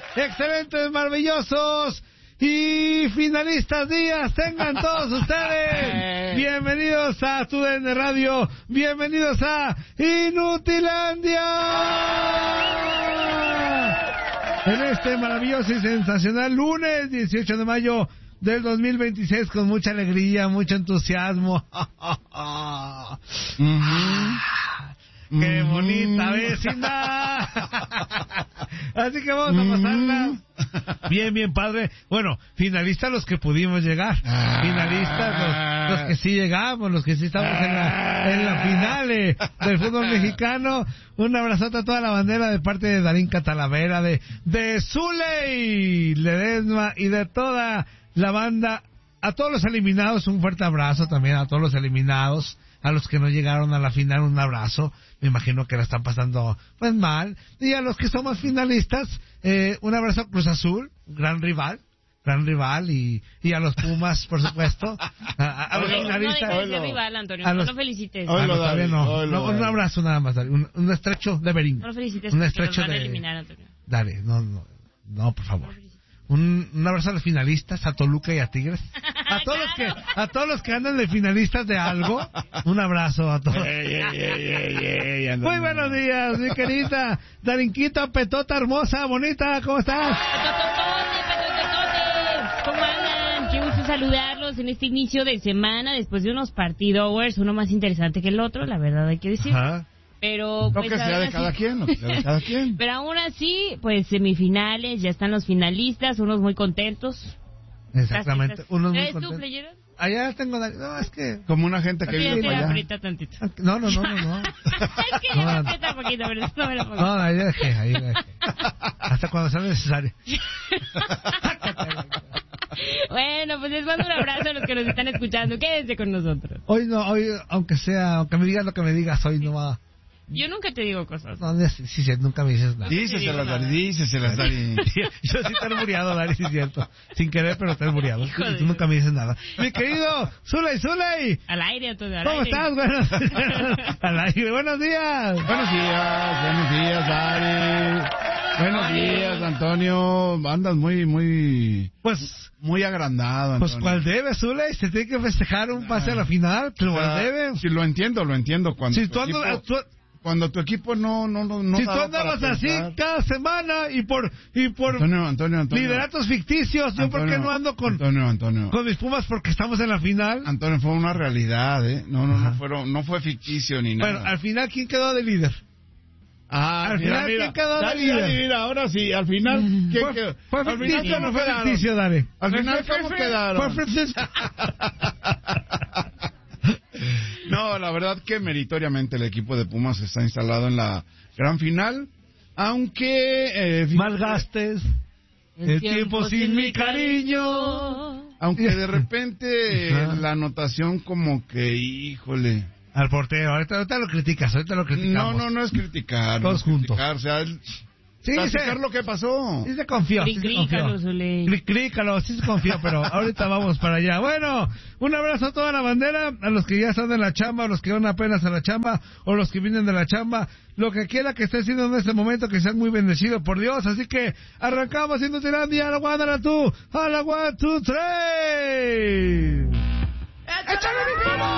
excelentes, maravillosos y finalistas días tengan todos ustedes. Bienvenidos a TUDN Radio, bienvenidos a Inutilandia. En este maravilloso y sensacional lunes 18 de mayo del 2026, con mucha alegría, mucho entusiasmo. ¡Qué bonita vecindad! Así que vamos a pasarla bien, bien padre. Bueno, finalistas los que pudimos llegar. Finalistas los que sí llegamos, los que sí estamos en la final del fútbol mexicano. Un abrazote a toda la bandera de parte de Darín Catalavera, de Zuley Ledesma y de toda la banda. A todos los eliminados, un fuerte abrazo también a todos los eliminados. A los que no llegaron a la final, un abrazo. Me imagino que la están pasando pues mal. Y a los que somos finalistas, un abrazo a Cruz Azul, gran rival, y a los Pumas, por supuesto. A los finalistas. No dejes de rival, Antonio, no lo felicites. Un abrazo nada más, un estrecho de Berín. No lo felicites, un estrecho van a de eliminar, Antonio. Dale, no, por favor. Un abrazo a los finalistas, a Toluca y a Tigres. A todos los que andan de finalistas de algo, un abrazo a todos. Muy buenos días, mi querida Darinquita, petota hermosa, bonita, ¿cómo estás? Petotote. ¿Cómo andan? Qué gusto saludarlos en este inicio de semana, después de unos partidowers, uno más interesante que el otro, la verdad hay que decir. Ajá. Pero pues, que sea de cada quien, Pero aún así, pues semifinales, ya están los finalistas, unos muy contentos. Exactamente, unos muy ¿Eres contentos. tú, playero? Allá tengo, no, es que como una gente que vive para allá. Aprieta tantito. No. Es que ya me aprieta poquito, pero no me lo pongo. No, ahí dejé. Hasta cuando sea necesario. Bueno, pues les mando un abrazo a los que nos están escuchando. Quédense con nosotros. Hoy, aunque me digas lo que me digas, hoy no va. Yo nunca te digo cosas. No, sí, nunca me dices nada. Díceselas, Dari. Yo sí te he muriado, Dari, sí es cierto. Sin querer, pero te he muriado. Tú nunca me dices nada. Mi querido Zuley. Al aire, todo al ¿Cómo aire. estás? Al aire, buenos días. Buenos días, Dari. Buenos días, Antonio. Andas muy agrandado, Antonio. Pues, ¿cuál debe, Zuley? Se tiene que festejar un pase a la final. ¿Cuál debe? Sí, lo entiendo. Cuando tu equipo no si tú andabas así cada semana y por Antonio. lideratos ficticios, yo porque no ando con mis Pumas porque estamos en la final. Antonio, fue una realidad, no fue ficticio ni nada. Bueno, al final, ¿quién quedó de líder? Al final, ¿quién quedó de líder? Mira, ahora sí, al final, ¿quién quedó? ¿Fue ficticio o no fue ficticio, Dale? Al final, ¿cómo quedaron? Fue ficticio. No, la verdad que meritoriamente el equipo de Pumas está instalado en la gran final, aunque... malgastes el tiempo sin mi cariño. Aunque de repente la anotación como que, híjole... Al portero, ahorita lo criticas, criticamos. No es criticar. Todos juntos. O sea, platicar lo que pasó. Sí se confió. Crícalo, sí se confió, pero ahorita vamos para allá. Bueno, un abrazo a toda la bandera, a los que ya están en la chamba, a los que van apenas a la chamba, o los que vienen de la chamba, lo que quiera que esté haciendo en este momento, que sean muy bendecidos por Dios. Así que arrancamos siendo Inutilandia, a la 1, a la 2, a la 1, 2, 3. ¡Échale mi mano!